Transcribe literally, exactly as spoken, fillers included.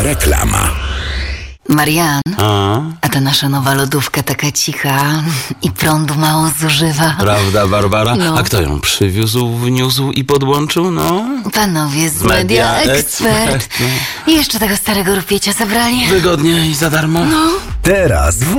Reklama. Marian, A? a ta nasza nowa lodówka taka cicha i prądu mało zużywa. Prawda, Barbara? No. A kto ją przywiózł, wniósł i podłączył? No, Panowie z Media Media Expert. Expert, I jeszcze tego starego rupiecia zabrali. wygodnie i za darmo. Teraz w